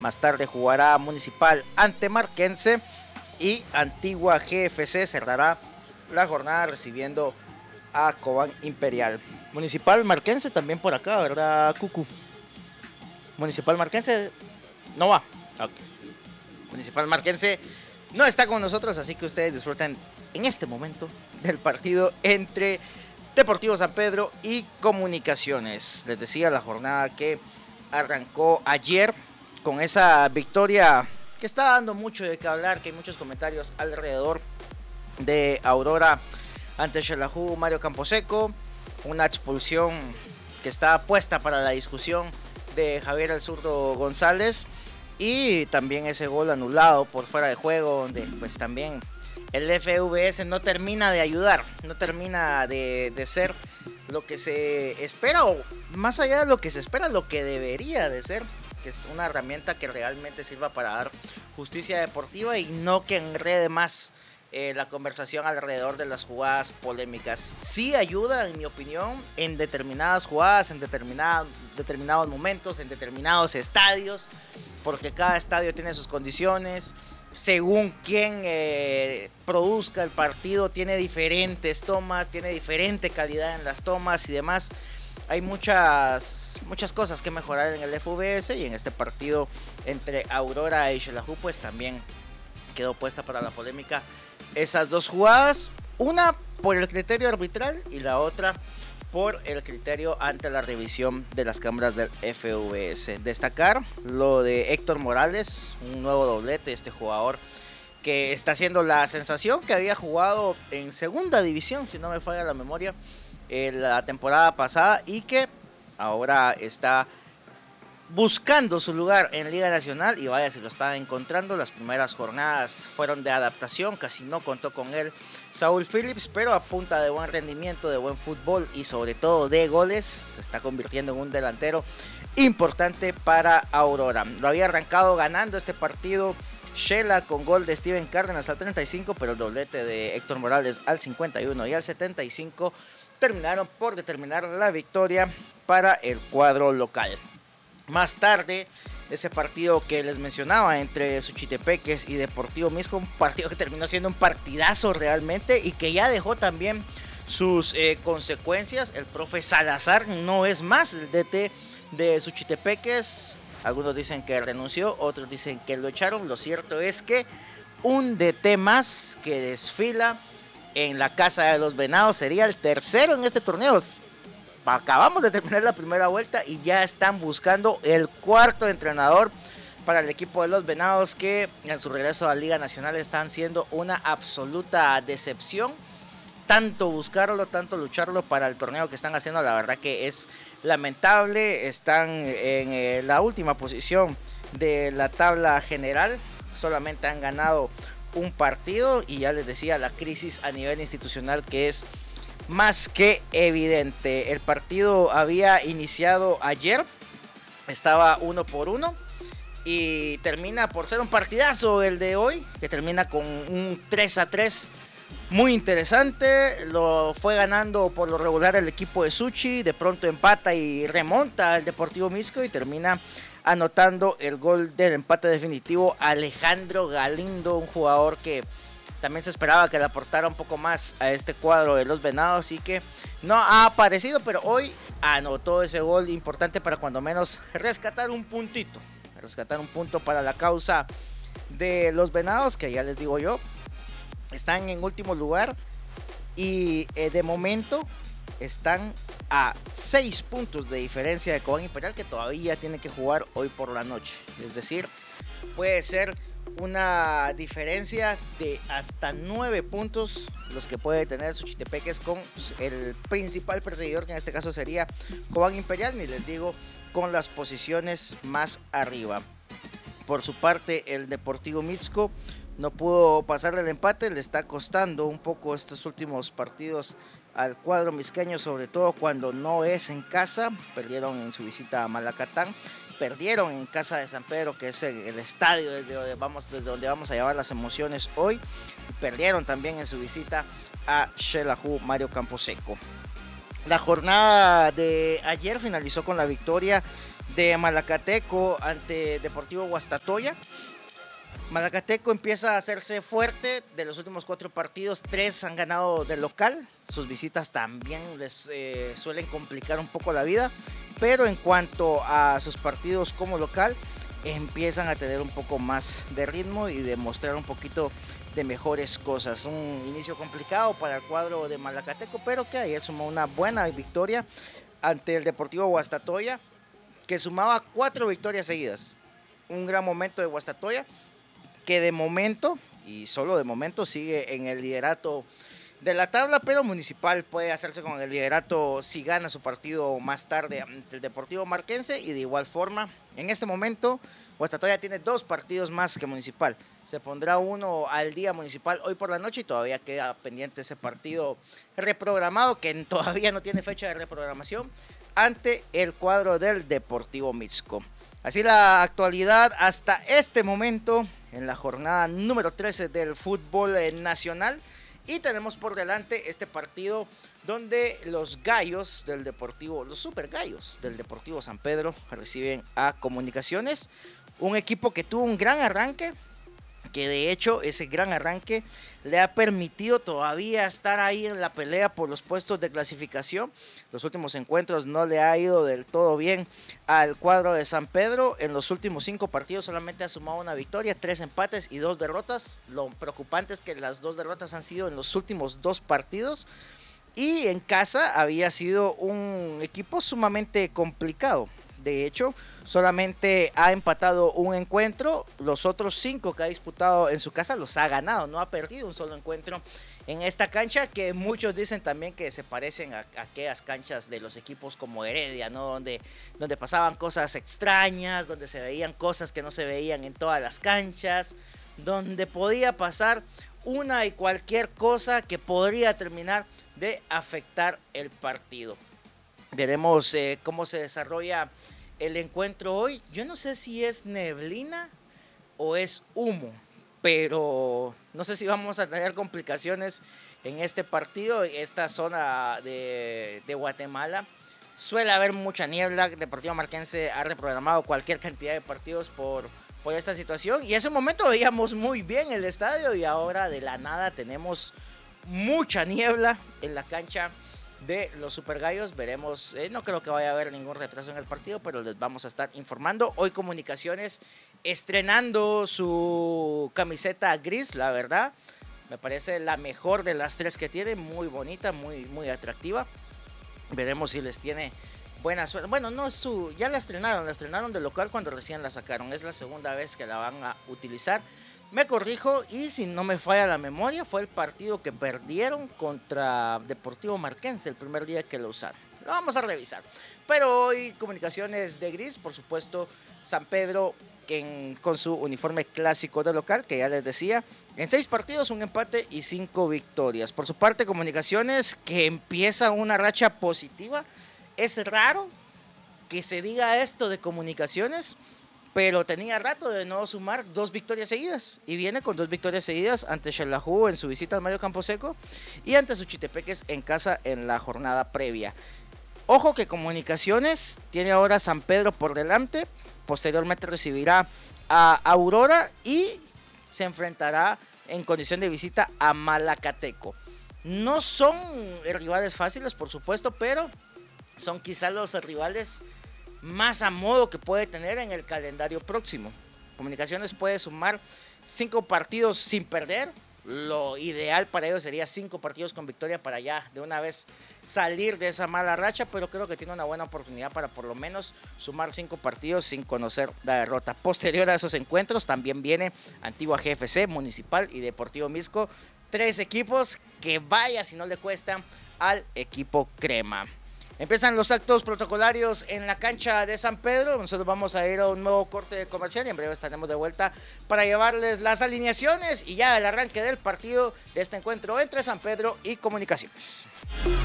Más tarde jugará Municipal ante Marquense y Antigua GFC cerrará la jornada recibiendo a Cobán Imperial. Municipal Marquense también por acá, ¿verdad, Cucu? Municipal Marquense no va. Okay. Municipal Marquense no está con nosotros, así que ustedes disfruten en este momento del partido entre Deportivo San Pedro y Comunicaciones. Les decía, la jornada que arrancó ayer con esa victoria que está dando mucho de qué hablar, que hay muchos comentarios alrededor de Aurora ante Xelajú Mario Camposeco, una expulsión que está puesta para la discusión de Javier El Zurdo González y también ese gol anulado por fuera de juego donde pues también el FVS no termina de ayudar, no termina de ser lo que se espera o más allá de lo que se espera, lo que debería de ser, que es una herramienta que realmente sirva para dar justicia deportiva y no que enrede más la conversación alrededor de las jugadas polémicas. Sí ayuda, en mi opinión, en determinadas jugadas, en determinados momentos, en determinados estadios, porque cada estadio tiene sus condiciones. Según quien produzca el partido, tiene diferentes tomas, tiene diferente calidad en las tomas y demás. Hay muchas cosas que mejorar en el FVS y en este partido entre Aurora y Xelajú pues también quedó puesta para la polémica esas dos jugadas, una por el criterio arbitral y la otra por el criterio ante la revisión de las cámaras del FVS. Destacar lo de Héctor Morales, un nuevo doblete, este jugador que está haciendo la sensación, que había jugado en segunda división, si no me falla la memoria, la temporada pasada y que ahora está buscando su lugar en Liga Nacional y vaya si lo está encontrando. Las primeras jornadas fueron de adaptación, casi no contó con él Saúl Phillips, pero a punta de buen rendimiento, de buen fútbol y sobre todo de goles, se está convirtiendo en un delantero importante para Aurora. Lo había arrancado ganando este partido Shela con gol de Steven Cárdenas al 35, pero el doblete de Héctor Morales al 51 y al 75 terminaron por determinar la victoria para el cuadro local. Más tarde, ese partido que les mencionaba entre Suchitepeques y Deportivo Mixco, un partido que terminó siendo un partidazo realmente y que ya dejó también sus consecuencias. El profe Salazar no es más el DT de Suchitepeques. Algunos dicen que renunció, otros dicen que lo echaron. Lo cierto es que un DT más que desfila en la Casa de los Venados sería el tercero en este torneo. Acabamos de terminar la primera vuelta y ya están buscando el cuarto entrenador para el equipo de los Venados, que en su regreso a la Liga Nacional están siendo una absoluta decepción. Tanto buscarlo, tanto lucharlo para el torneo que están haciendo, la verdad que es lamentable. Están en la última posición de la tabla general, solamente han ganado un partido y ya les decía, la crisis a nivel institucional que es más que evidente. El partido había iniciado ayer, estaba 1-1 y termina por ser un partidazo el de hoy, que termina con un 3-3 muy interesante. Lo fue ganando por lo regular el equipo de Suchi, de pronto empata y remonta al Deportivo Mixco y termina anotando el gol del empate definitivo Alejandro Galindo, un jugador que también se esperaba que le aportara un poco más a este cuadro de los Venados y que no ha aparecido, pero hoy anotó ese gol importante para cuando menos rescatar un puntito, rescatar un punto para la causa de los Venados, que ya les digo yo, están en último lugar y de momento están a 6 puntos de diferencia de Cobán Imperial, que todavía tiene que jugar hoy por la noche. Es decir, puede ser una diferencia de hasta 9 puntos los que puede tener Suchitepeques con el principal perseguidor, que en este caso sería Cobán Imperial, ni les digo con las posiciones más arriba. Por su parte, el Deportivo Mixco no pudo pasar el empate, le está costando un poco estos últimos partidos al cuadro misqueño, sobre todo cuando no es en casa. Perdieron en su visita a Malacatán, perdieron en casa de San Pedro, que es el estadio desde donde vamos a llevar las emociones hoy. Perdieron también en su visita a Xelajú Mario Camposeco. La jornada de ayer finalizó con la victoria de Malacateco ante Deportivo Guastatoya. Malacateco empieza a hacerse fuerte. De los últimos 4 partidos, 3 han ganado de local. Sus visitas también les suelen complicar un poco la vida. Pero en cuanto a sus partidos como local, empiezan a tener un poco más de ritmo y demostrar un poquito de mejores cosas. Un inicio complicado para el cuadro de Malacateco, pero que ayer sumó una buena victoria ante el Deportivo Guastatoya, que sumaba 4 victorias seguidas. Un gran momento de Guastatoya, que de momento, y solo de momento, sigue en el liderato de la tabla, pero Municipal puede hacerse con el liderato si gana su partido más tarde ante el Deportivo Marquense. Y de igual forma, en este momento, Guastatoya tiene 2 partidos más que Municipal. Se pondrá uno al día Municipal hoy por la noche y todavía queda pendiente ese partido reprogramado, que todavía no tiene fecha de reprogramación, ante el cuadro del Deportivo Mixco. Así la actualidad hasta este momento en la jornada número 13 del fútbol nacional. Y tenemos por delante este partido donde los gallos del Deportivo, los super gallos del Deportivo San Pedro, reciben a Comunicaciones. Un equipo que tuvo un gran arranque, que de hecho ese gran arranque le ha permitido todavía estar ahí en la pelea por los puestos de clasificación. Los últimos encuentros no le ha ido del todo bien al cuadro de San Pedro. En los últimos 5 partidos solamente ha sumado una victoria, 3 empates y 2 derrotas. Lo preocupante es que las 2 derrotas han sido en los últimos 2 partidos. Y en casa había sido un equipo sumamente complicado. De hecho, solamente ha empatado un encuentro. Los otros 5 que ha disputado en su casa los ha ganado. No ha perdido un solo encuentro en esta cancha, que muchos dicen también que se parecen a aquellas canchas de los equipos como Heredia, ¿no? Donde pasaban cosas extrañas, donde se veían cosas que no se veían en todas las canchas, donde podía pasar una y cualquier cosa que podría terminar de afectar el partido. Veremos cómo se desarrolla el encuentro hoy. Yo no sé si es neblina o es humo, pero no sé si vamos a tener complicaciones en este partido. Esta zona de Guatemala suele haber mucha niebla. El Deportivo Marquense ha reprogramado cualquier cantidad de partidos por esta situación. Y en ese momento veíamos muy bien el estadio y ahora de la nada tenemos mucha niebla en la cancha de los Super Gallos. Veremos, no creo que vaya a haber ningún retraso en el partido, pero les vamos a estar informando. Hoy Comunicaciones estrenando su camiseta gris, la verdad, me parece la mejor de las 3 que tiene, muy bonita, muy atractiva. Veremos si les tiene buena suerte. Bueno, no es ya la estrenaron de local cuando recién la sacaron, es la segunda vez que la van a utilizar. Me corrijo, y si no me falla la memoria, fue el partido que perdieron contra Deportivo Marquense el primer día que lo usaron. Lo vamos a revisar. Pero hoy Comunicaciones de gris, por supuesto, San Pedro con su uniforme clásico de local, que ya les decía, en 6 partidos, un empate y 5 victorias. Por su parte, Comunicaciones, que empieza una racha positiva. Es raro que se diga esto de Comunicaciones, pero tenía rato de no sumar 2 victorias seguidas. Y viene con 2 victorias seguidas ante Xelajú en su visita al Mario Camposeco y ante Suchitepeques en casa en la jornada previa. Ojo que Comunicaciones tiene ahora San Pedro por delante. Posteriormente recibirá a Aurora y se enfrentará en condición de visita a Malacateco. No son rivales fáciles, por supuesto, pero son quizás los rivales más a modo que puede tener en el calendario próximo. Comunicaciones puede sumar 5 partidos sin perder. Lo ideal para ellos sería 5 partidos con victoria para ya de una vez salir de esa mala racha, pero creo que tiene una buena oportunidad para por lo menos sumar 5 partidos sin conocer la derrota. Posterior a esos encuentros también viene Antigua GFC, Municipal y Deportivo Mixco, 3 equipos que vaya si no le cuestan al equipo crema. Empiezan los actos protocolarios en la cancha de San Pedro. Nosotros vamos a ir a un nuevo corte comercial y en breve estaremos de vuelta para llevarles las alineaciones y ya el arranque del partido de este encuentro entre San Pedro y Comunicaciones.